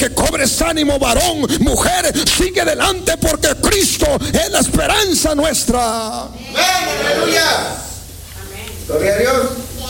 que cobres ánimo, varón, mujer, sigue adelante, porque Cristo es la esperanza nuestra. Amén, aleluya. Gloria a Dios.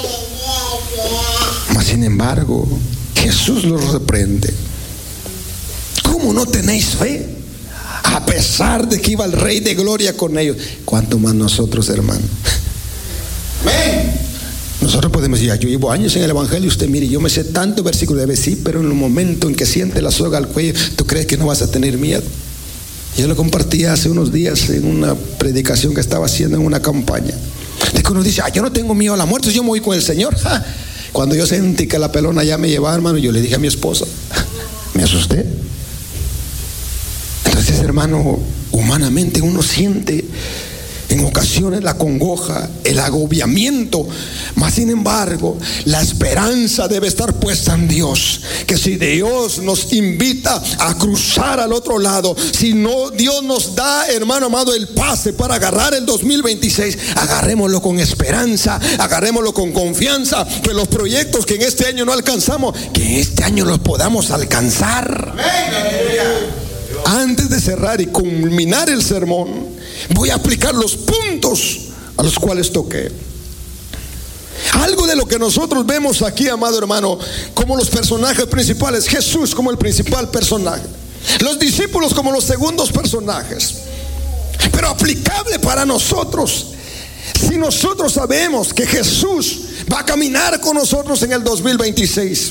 Mas sin embargo, Jesús los reprende. ¿Cómo no tenéis fe? A pesar de que iba el Rey de Gloria con ellos, ¿cuánto más nosotros, hermano? Amén. Nosotros podemos decir, yo llevo años en el Evangelio, usted mire, yo me sé tanto versículo, debe sí, pero en el momento en que siente la soga al cuello, ¿tú crees que no vas a tener miedo? Yo lo compartí hace unos días en una predicación que estaba haciendo en una campaña. De que uno dice, yo no tengo miedo a la muerte, yo me voy con el Señor. Cuando yo sentí que la pelona ya me llevaba, hermano, yo le dije a mi esposa, me asusté. Entonces, hermano, humanamente uno siente en ocasiones la congoja, el agobiamiento, mas sin embargo la esperanza debe estar puesta en Dios, que si Dios nos invita a cruzar al otro lado, si no Dios nos da, hermano amado, el pase para agarrar el 2026, agarrémoslo con esperanza, agarrémoslo con confianza, que los proyectos que en este año no alcanzamos, que en este año los podamos alcanzar. Antes de cerrar y culminar el sermón, voy a aplicar los puntos a los cuales toqué. Algo de lo que nosotros vemos aquí, amado hermano, como los personajes principales, Jesús como el principal personaje, los discípulos como los segundos personajes, pero aplicable para nosotros. Si nosotros sabemos que Jesús va a caminar con nosotros en el 2026,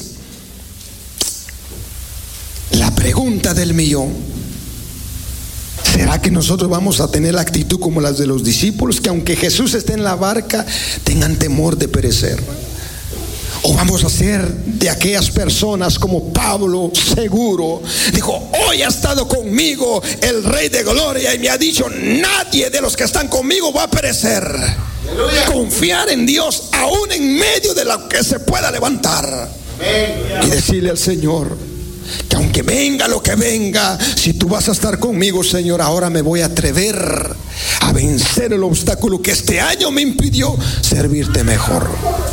la pregunta del millón: ¿será que nosotros vamos a tener la actitud como las de los discípulos, que aunque Jesús esté en la barca, tengan temor de perecer? ¿O vamos a ser de aquellas personas como Pablo, seguro, dijo, hoy ha estado conmigo el Rey de Gloria y me ha dicho, nadie de los que están conmigo va a perecer? ¡Aleluya! Confiar en Dios aún en medio de lo que se pueda levantar. ¡Amén! Y decirle al Señor que aunque venga lo que venga, si tú vas a estar conmigo, Señor, ahora me voy a atrever a vencer el obstáculo que este año me impidió servirte mejor.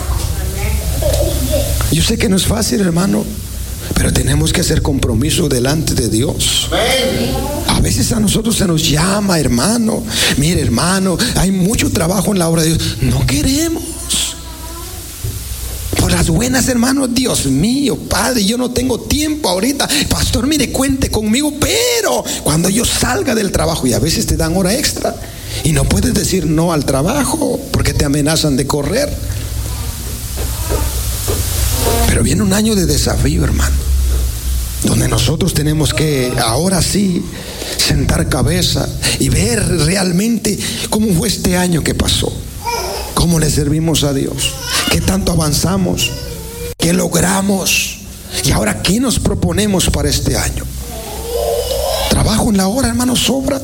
Yo sé que no es fácil, hermano, pero tenemos que hacer compromiso delante de Dios. A veces a nosotros se nos llama, hermano, mire, hermano, hay mucho trabajo en la obra de Dios. No queremos. Por las buenas, hermanos, Dios mío, Padre, yo no tengo tiempo ahorita. Pastor, mire, cuente conmigo, pero cuando yo salga del trabajo, y a veces te dan hora extra, y no puedes decir no al trabajo porque te amenazan de correr. Pero viene un año de desafío, hermano, donde nosotros tenemos que ahora sí sentar cabeza y ver realmente cómo fue este año que pasó, cómo le servimos a Dios, qué tanto avanzamos, qué logramos, y ahora qué nos proponemos para este año. Trabajo en la hora, hermano, sobra.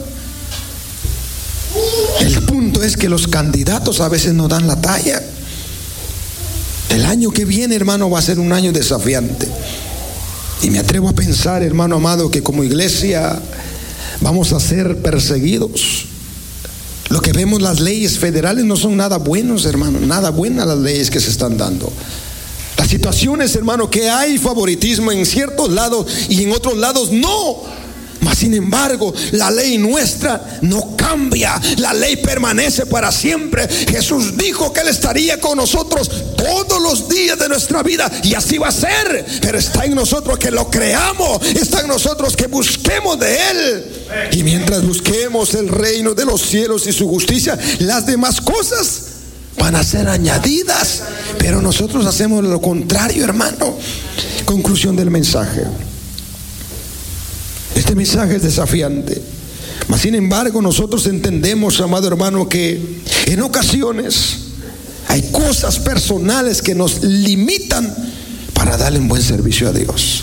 El punto es que los candidatos a veces no dan la talla. El año que viene, hermano, va a ser un año desafiante. Y me atrevo a pensar, hermano amado, que como iglesia vamos a ser perseguidos. Lo que vemos, las leyes federales no son nada buenos, hermano, nada buenas las leyes que se están dando. Las situaciones, hermano, que hay favoritismo en ciertos lados y en otros lados no. Mas sin embargo, la ley nuestra no cambia, la ley permanece para siempre. Jesús dijo que Él estaría con nosotros todos los días de nuestra vida, y así va a ser. Pero está en nosotros que lo creamos, está en nosotros que busquemos de Él. Y mientras busquemos el reino de los cielos y su justicia, las demás cosas van a ser añadidas. Pero nosotros hacemos lo contrario, hermano. Conclusión del mensaje. Este mensaje es desafiante, mas sin embargo nosotros entendemos, amado hermano, que en ocasiones hay cosas personales que nos limitan para darle un buen servicio a Dios.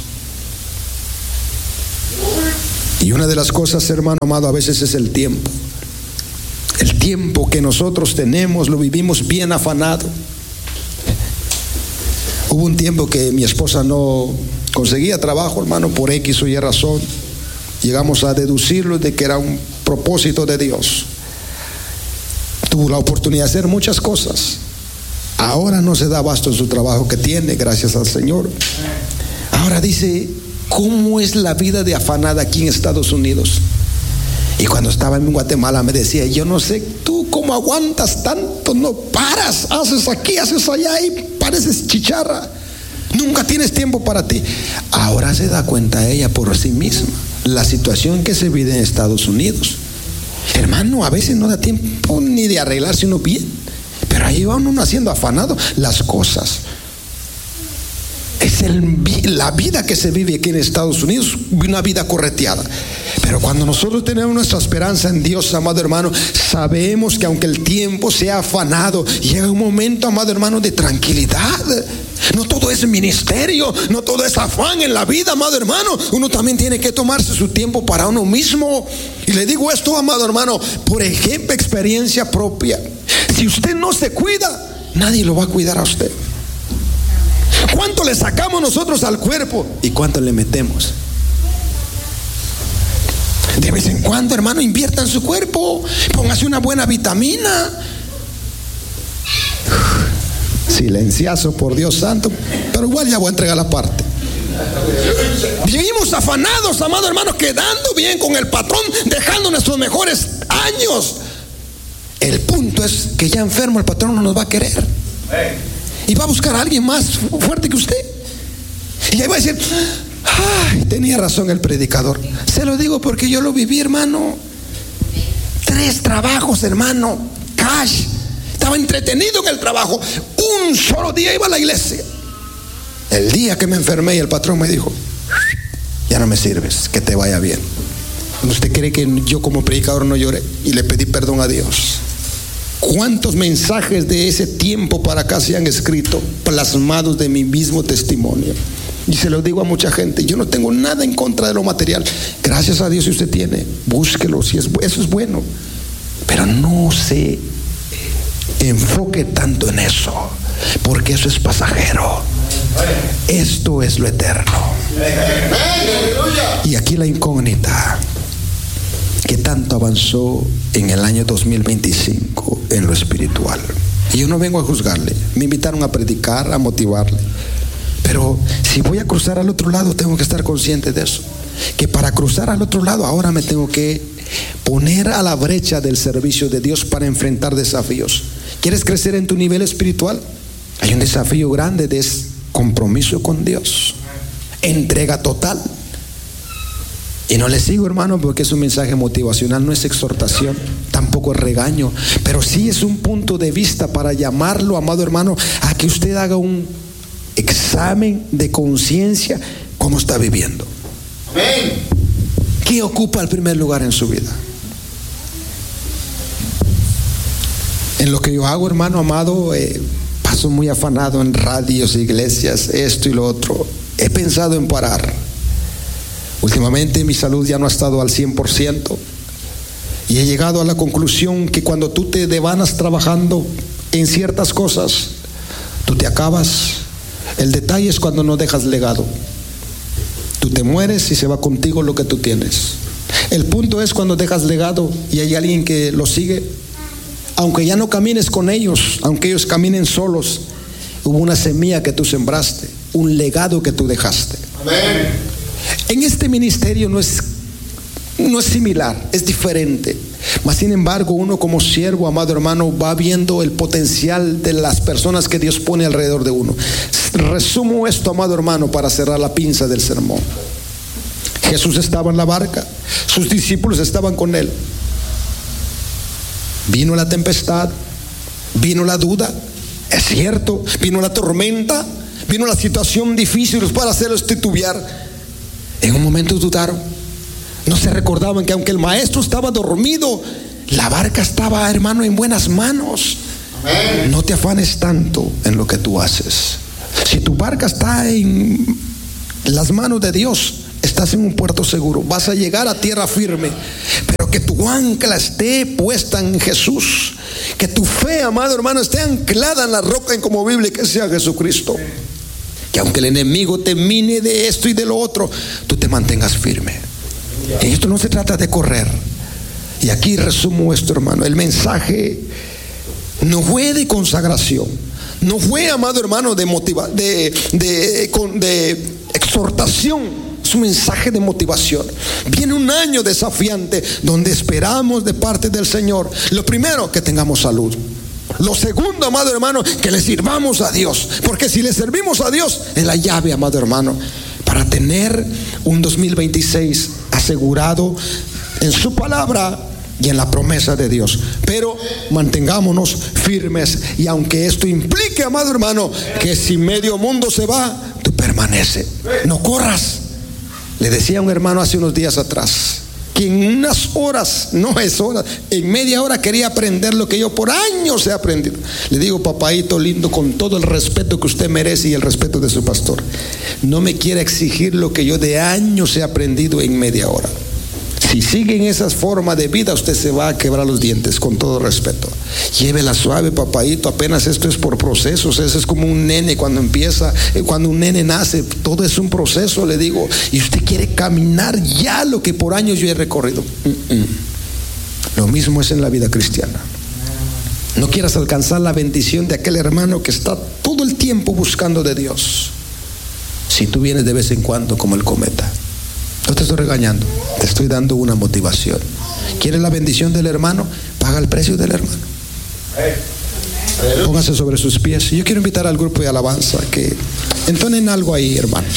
Y una de las cosas, hermano amado, a veces es el tiempo. El tiempo que nosotros tenemos lo vivimos bien afanado. Hubo un tiempo que mi esposa no conseguía trabajo, hermano, por X o Y razón. Llegamos a deducirlo de que era un propósito de Dios. Tuvo la oportunidad de hacer muchas cosas. Ahora no se da abasto en su trabajo que tiene, gracias al Señor. Ahora dice, cómo es la vida de afanada aquí en Estados Unidos. Y cuando estaba en Guatemala me decía, yo no sé tú cómo aguantas tanto, no paras, haces aquí, haces allá y pareces chicharra, nunca tienes tiempo para ti. Ahora se da cuenta ella por sí misma la situación que se vive en Estados Unidos. Hermano, a veces no da tiempo ni de arreglarse uno bien, pero ahí va uno haciendo afanado las cosas. Es la vida que se vive aquí en Estados Unidos, una vida correteada. Pero cuando nosotros tenemos nuestra esperanza en Dios, amado hermano, sabemos que aunque el tiempo sea afanado, llega un momento, amado hermano, de tranquilidad. No todo es ministerio, no todo es afán en la vida, amado hermano. Uno también tiene que tomarse su tiempo para uno mismo. Y le digo esto, amado hermano, por ejemplo, experiencia propia. Si usted no se cuida, nadie lo va a cuidar a usted. ¿Cuánto le sacamos nosotros al cuerpo y cuánto le metemos? De vez en cuando, hermano, invierta en su cuerpo, póngase una buena vitamina. Silenciazo, por Dios santo, pero igual ya voy a entregar la parte. Vivimos afanados, amado hermano, quedando bien con el patrón, dejando nuestros mejores años. El punto es que ya enfermo el patrón no nos va a querer y va a buscar a alguien más fuerte que usted. Y ahí va a decir, ay, tenía razón el predicador. Se lo digo porque yo lo viví, hermano. 3 trabajos, hermano, cash. Estaba entretenido en el trabajo. Un solo día iba a la iglesia. El día que me enfermé y el patrón me dijo, ya no me sirves, que te vaya bien. ¿Usted cree que yo como predicador no lloré? Y le pedí perdón a Dios. ¿Cuántos mensajes de ese tiempo para acá se han escrito, plasmados de mi mismo testimonio? Y se lo digo a mucha gente, yo no tengo nada en contra de lo material. Gracias a Dios, si usted tiene, búsquelo, si eso es bueno. Pero no se enfoque tanto en eso, porque eso es pasajero. Esto es lo eterno. Y aquí la incógnita: ¿qué tanto avanzó en el año 2025 en lo espiritual? Y yo no vengo a juzgarle, me invitaron a predicar, a motivarle. Pero si voy a cruzar al otro lado, tengo que estar consciente de eso, que para cruzar al otro lado ahora me tengo que poner a la brecha del servicio de Dios para enfrentar desafíos. ¿Quieres crecer en tu nivel espiritual? Hay un desafío grande de compromiso con Dios, entrega total. Y no le sigo, hermano, porque es un mensaje motivacional, no es exhortación, tampoco es regaño, pero sí es un punto de vista para llamarlo, amado hermano, a que usted haga un examen de conciencia, cómo está viviendo. Amén. ¿Qué ocupa el primer lugar en su vida? En lo que yo hago, hermano amado, paso muy afanado en radios, iglesias, esto y lo otro. He pensado en parar. Últimamente mi salud ya no ha estado al 100%, y he llegado a la conclusión que cuando tú te devanas trabajando en ciertas cosas, tú te acabas. El detalle es cuando no dejas legado. Tú te mueres y se va contigo lo que tú tienes. El punto es cuando dejas legado y hay alguien que lo sigue. Aunque ya no camines con ellos, aunque ellos caminen solos, hubo una semilla que tú sembraste, un legado que tú dejaste. Amén. En este ministerio no es similar, es diferente. Mas sin embargo, uno como siervo, amado hermano, va viendo el potencial de las personas que Dios pone alrededor de uno. Resumo esto, amado hermano, para cerrar la pinza del sermón. Jesús estaba en la barca, sus discípulos estaban con él. Vino la tempestad, vino la duda, es cierto, vino la tormenta, vino la situación difícil para hacerlos titubear. En un momento dudaron. No se recordaban que aunque el maestro estaba dormido, la barca estaba, hermano, en buenas manos. Amén. No te afanes tanto en lo que tú haces. Si tu barca está en las manos de Dios, estás en un puerto seguro, vas a llegar a tierra firme. Pero que tu ancla esté puesta en Jesús, que tu fe, amado hermano, esté anclada en la roca inconmovible que sea Jesucristo. Que aunque el enemigo te mine de esto y de lo otro, tú te mantengas firme. Y esto no se trata de correr. Y aquí resumo esto, hermano. El mensaje no fue de consagración, no fue, amado hermano, de exhortación, es un mensaje de motivación. Viene un año desafiante donde esperamos de parte del Señor, lo primero, que tengamos salud. Lo segundo, amado hermano, que le sirvamos a Dios. Porque si le servimos a Dios, es la llave, amado hermano, para tener un 2026 asegurado en su palabra y en la promesa de Dios. Pero mantengámonos firmes. Y aunque esto implique, amado hermano, que si medio mundo se va, tú permanece. No corras. Le decía a un hermano hace unos días atrás que en unas horas, no es horas, en media hora quería aprender lo que yo por años he aprendido. Le digo, papaito lindo, con todo el respeto que usted merece y el respeto de su pastor, no me quiera exigir lo que yo de años he aprendido en media hora. Si sigue en esa forma de vida, usted se va a quebrar los dientes, con todo respeto. Llévela suave, papaito, apenas esto es por procesos. Eso es como un nene cuando empieza, cuando un nene nace, todo es un proceso, le digo. Y usted quiere caminar ya lo que por años yo he recorrido. Lo mismo es en la vida cristiana. No quieras alcanzar la bendición de aquel hermano que está todo el tiempo buscando de Dios, si tú vienes de vez en cuando como el cometa. No te estoy regañando, te estoy dando una motivación. ¿Quieres la bendición del hermano? Paga el precio del hermano. Póngase sobre sus pies. Yo quiero invitar al grupo de alabanza que entonen algo ahí, hermano.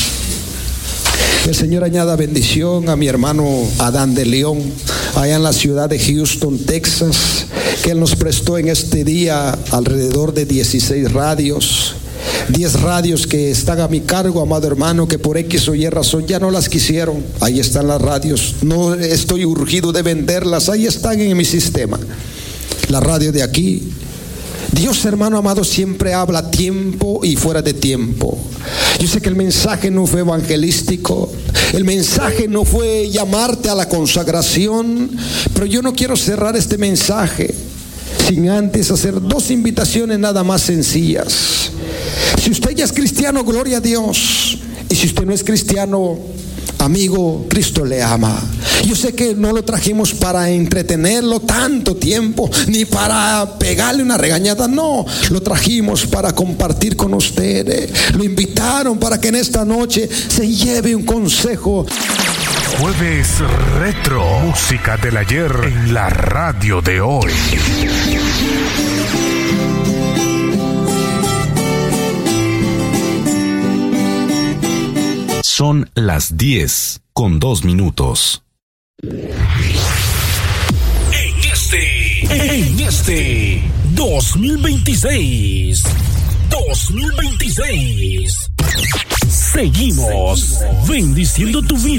El Señor añada bendición a mi hermano Adán de León, allá en la ciudad de Houston, Texas, que Él nos prestó en este día alrededor de 16 radios. 10 radios que están a mi cargo, amado hermano, que por X o Y razón ya no las quisieron. Ahí están las radios. No estoy urgido de venderlas. Ahí están en mi sistema. La radio de aquí. Dios, hermano amado, siempre habla a tiempo y fuera de tiempo. Yo sé que el mensaje no fue evangelístico, el mensaje no fue llamarte a la consagración, pero yo no quiero cerrar este mensaje sin antes hacer 2 invitaciones nada más sencillas. Si usted ya es cristiano, gloria a Dios. Y si usted no es cristiano, amigo, Cristo le ama. Yo sé que no lo trajimos para entretenerlo tanto tiempo, ni para pegarle una regañada, no. Lo trajimos para compartir con ustedes. Lo invitaron para que en esta noche se lleve un consejo. Jueves Retro, música del ayer en la radio de hoy. Son las 10:02. En este 2026, seguimos bendiciendo tu vida.